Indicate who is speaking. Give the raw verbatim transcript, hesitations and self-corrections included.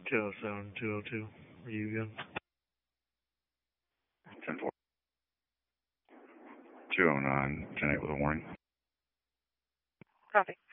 Speaker 1: two oh seven, two oh two. Are you good?
Speaker 2: ten four. two oh nine, ten eight with a warning.
Speaker 3: Copy.